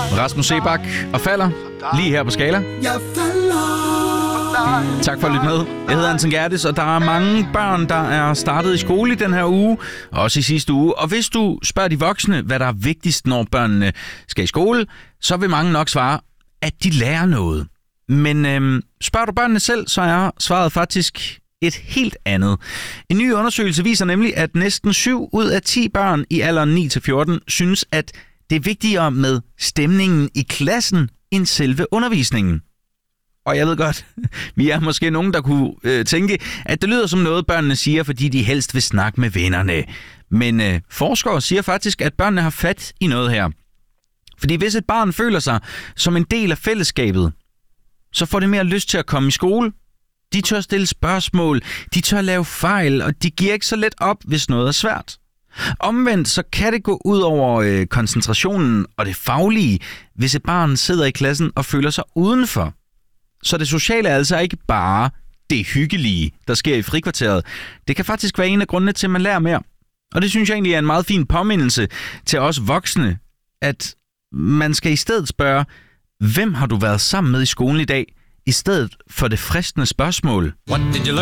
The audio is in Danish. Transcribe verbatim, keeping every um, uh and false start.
Rasmus Seebach og Falder, lige her på Skala. Tak for at lytte med. Jeg hedder Anton Gertis, og der er mange børn, der er startet i skole i den her uge, også i sidste uge. Og hvis du spørger de voksne, hvad der er vigtigst, når børnene skal i skole, så vil mange nok svare, at de lærer noget. Men øhm, spørger du børnene selv, så er svaret faktisk et helt andet. En ny undersøgelse viser nemlig, at næsten syv ud af ti børn i alderen ni til fjorten synes, at det er vigtigere med stemningen i klassen end selve undervisningen. Og jeg ved godt, vi er måske nogen, der kunne øh, tænke, at det lyder som noget, børnene siger, fordi de helst vil snakke med vennerne. Men øh, forskere siger faktisk, at børnene har fat i noget her. Fordi hvis et barn føler sig som en del af fællesskabet, så får det mere lyst til at komme i skole. De tør stille spørgsmål, de tør lave fejl, og de giver ikke så let op, hvis noget er svært. Omvendt så kan det gå ud over øh, koncentrationen og det faglige, hvis et barn sidder i klassen og føler sig udenfor. Så det sociale er altså ikke bare det hyggelige, der sker i frikvarteret. Det kan faktisk være en af grundene til, at man lærer mere. Og det synes jeg egentlig er en meget fin påmindelse til os voksne, at man skal i stedet spørge, hvem har du været sammen med i skolen i dag, i stedet for det fristende spørgsmål. What did you learn?